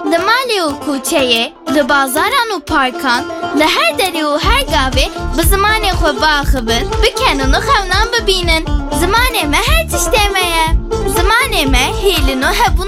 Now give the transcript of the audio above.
li malê û kûçeyê, li bazaran û parkan, li her derê û her gavê bi zimanê xwe biaxivin, bikenin û xewnan bibînin. Zimanê me her tiştê me ye. Zimanê me hêlin û hebûn